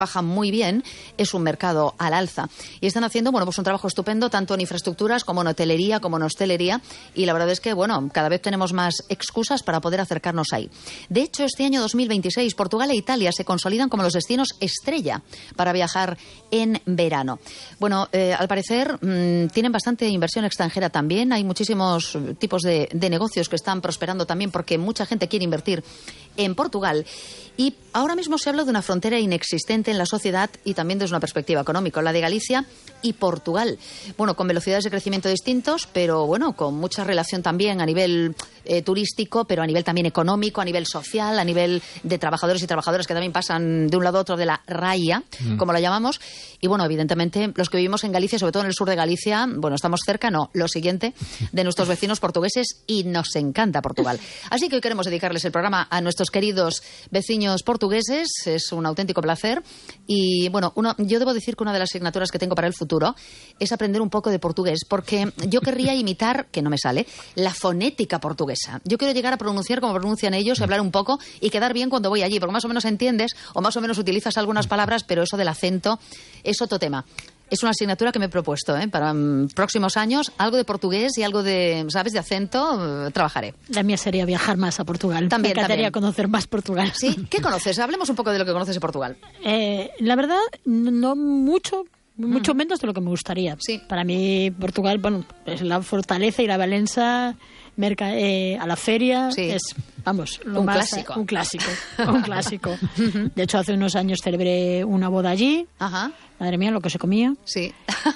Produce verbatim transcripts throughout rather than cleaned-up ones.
trabaja muy bien, es un mercado al alza. Y están haciendo, bueno, pues un trabajo estupendo, tanto en infraestructuras como en hotelería, como en hostelería. Y la verdad es que, bueno, cada vez tenemos más excusas para poder acercarnos ahí. De hecho, este año dos mil veintiséis, Portugal e Italia se consolidan como los destinos estrella para viajar en verano. Bueno, eh, al parecer mmm, tienen bastante inversión extranjera también. Hay muchísimos tipos de, de negocios que están prosperando también porque mucha gente quiere invertir en Portugal. Y ahora mismo se habla de una frontera inexistente en la sociedad y también desde una perspectiva económica, la de Galicia y Portugal. Bueno, con velocidades de crecimiento distintos, pero bueno, con mucha relación también a nivel eh, turístico, pero a nivel también económico, a nivel social, a nivel de trabajadores y trabajadoras que también pasan de un lado a otro de la raya, mm. como la llamamos. Y bueno, evidentemente, los que vivimos en Galicia, sobre todo en el sur de Galicia, bueno, estamos cerca, no, lo siguiente, de nuestros vecinos portugueses y nos encanta Portugal. Así que hoy queremos dedicarles el programa a nuestros queridos vecinos portugueses, es un auténtico placer y bueno, uno, yo debo decir que una de las asignaturas que tengo para el futuro es aprender un poco de portugués, porque yo querría imitar, que no me sale, la fonética portuguesa. Yo quiero llegar a pronunciar como pronuncian ellos y hablar un poco y quedar bien cuando voy allí, porque más o menos entiendes o más o menos utilizas algunas palabras, pero eso del acento es otro tema. Es una asignatura que me he propuesto, ¿eh? Para um, próximos años, algo de portugués y algo de, ¿sabes?, de acento, uh, trabajaré. La mía sería viajar más a Portugal. También, me encantaría también. conocer más Portugal. ¿Sí? ¿Qué conoces? Hablemos un poco de lo que conoces de Portugal. Eh, la verdad, no mucho, mucho uh-huh. menos de lo que me gustaría. Sí. Para mí, Portugal, bueno, es la fortaleza y la Valença, merca, eh, a la feria, sí. es, vamos, lo un más... Clásico. Un clásico. Un clásico. De hecho, hace unos años celebré una boda allí. Ajá. Madre mía, lo que se comía. Sí.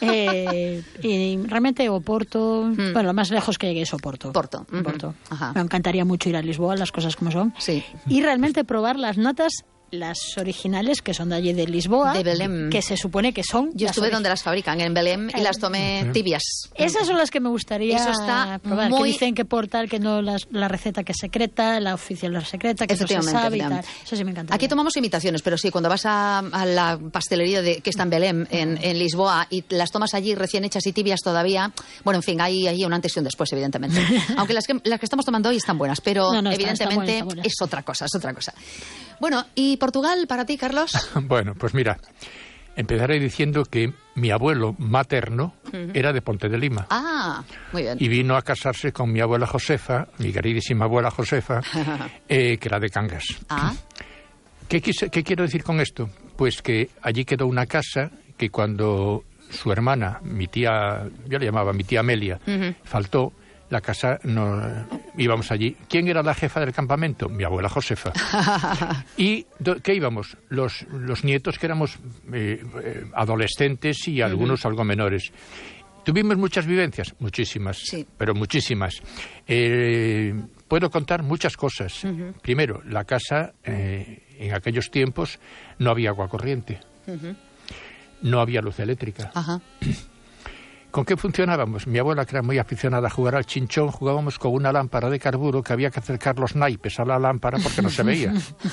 Eh, y realmente Oporto, mm. bueno, lo más lejos que llegué es Oporto. Porto. Uh-huh. Porto. Ajá. Me encantaría mucho ir a Lisboa, las cosas como son. Sí. Y realmente probar las natas, las originales, que son de allí de Lisboa. De Belém. Que se supone que son... Yo estuve donde las fabrican, en Belém, y las tomé tibias. Esas son las que me gustaría Eso está probar. Muy... Que dicen que por tal, que no las, la receta que es secreta, la oficial es secreta, que no se sabe y tal. Eso sí me encanta. Aquí tomamos imitaciones, pero sí, cuando vas a, a la pastelería de, que está en Belém, en, en Lisboa, y las tomas allí recién hechas y tibias todavía, bueno, en fin, hay, hay un antes y un después, evidentemente. Aunque las que, las que estamos tomando hoy están buenas, pero no, no, evidentemente está, está buena, está buena. Es otra cosa, es otra cosa. Bueno, ¿y Portugal para ti, Carlos? Bueno, pues mira, empezaré diciendo que mi abuelo materno uh-huh. era de Ponte de Lima. Ah, muy bien. Y vino a casarse con mi abuela Josefa, mi queridísima abuela Josefa, eh, que era de Cangas. Ah. ¿Qué, quise, ¿Qué quiero decir con esto? Pues que allí quedó una casa que cuando su hermana, mi tía, yo le llamaba mi tía Amelia, uh-huh. faltó, la casa, no íbamos allí. ¿Quién era la jefa del campamento? Mi abuela Josefa. ¿Y do, qué íbamos? Los, los nietos que éramos eh, eh, adolescentes y algunos uh-huh. algo menores. ¿Tuvimos muchas vivencias? Muchísimas, sí. pero muchísimas. Eh, puedo contar muchas cosas. Uh-huh. Primero, la casa, eh, en aquellos tiempos, no había agua corriente. Uh-huh. No había luz eléctrica. Ajá. ¿Con qué funcionábamos? Mi abuela, que era muy aficionada a jugar al chinchón, jugábamos con una lámpara de carburo que había que acercar los naipes a la lámpara porque no se veía.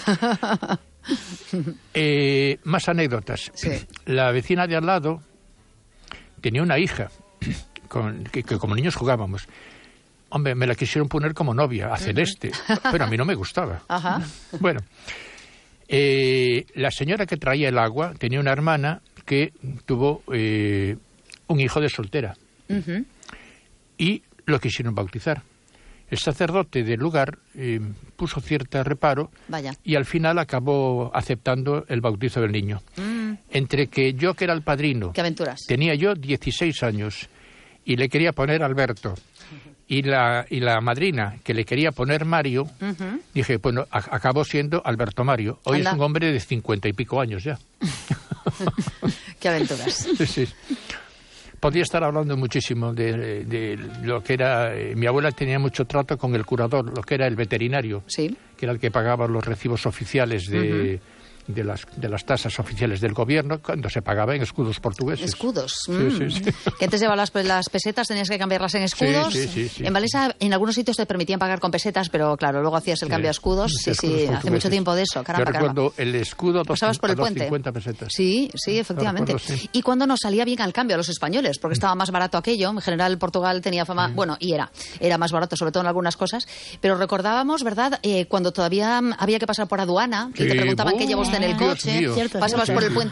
eh, más anécdotas. Sí. La vecina de al lado tenía una hija con, que, que como niños jugábamos. Hombre, me la quisieron poner como novia, a Celeste, pero a mí no me gustaba. Ajá. Bueno, eh, la señora que traía el agua tenía una hermana que tuvo... Eh, un hijo de soltera uh-huh. y lo quisieron bautizar. El sacerdote del lugar eh, puso cierto reparo Vaya. y al final acabó aceptando el bautizo del niño. Mm. Entre que yo, que era el padrino, ¿qué aventuras? Tenía yo dieciséis años y le quería poner Alberto uh-huh. y, la, y la madrina que le quería poner Mario, uh-huh. dije, bueno, a- acabó siendo Alberto Mario. Hoy Anda. Es un hombre de cincuenta y pico años ya. ¿Qué aventuras? Sí, sí. Podría estar hablando muchísimo de, de lo que era... Eh, mi abuela tenía mucho trato con el curador, lo que era el veterinario, sí. que era el que pagaba los recibos oficiales de... Uh-huh. De las, de las tasas oficiales del gobierno cuando se pagaba en escudos portugueses. Escudos. Sí, mm. sí, sí. Que antes llevaba las, las pesetas, tenías que cambiarlas en escudos. Sí, sí, sí, sí. En Valença, en algunos sitios te permitían pagar con pesetas, pero claro, luego hacías el cambio a escudos. Sí, sí, sí hace mucho tiempo de eso. Caramba, Yo recuerdo caramba. el escudo dos, pasabas por el a puente. cincuenta pesetas. Sí, sí, efectivamente. Recuerdo, sí. Y cuando nos salía bien al cambio a los españoles, porque estaba más barato aquello. En general, Portugal tenía fama, sí. bueno, y era, era más barato, sobre todo en algunas cosas. Pero recordábamos, ¿verdad? Eh, cuando todavía había que pasar por aduana, que sí, te preguntaban uh, qué llevos guste en el coche, Dios mío. pasabas por el puente